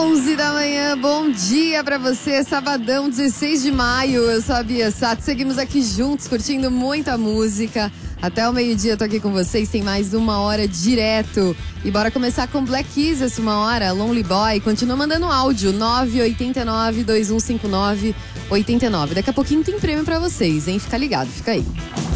11 da manhã, bom dia pra você, sabadão 16 de maio, eu sou a Bia Sato, seguimos aqui juntos, curtindo muita música, até o meio-dia eu tô aqui com vocês, tem mais uma hora direto, e bora começar com Black Keys essa uma hora, Lonely Boy, continua mandando áudio, 989-2159-89, daqui a pouquinho tem prêmio pra vocês, hein, fica ligado, fica aí.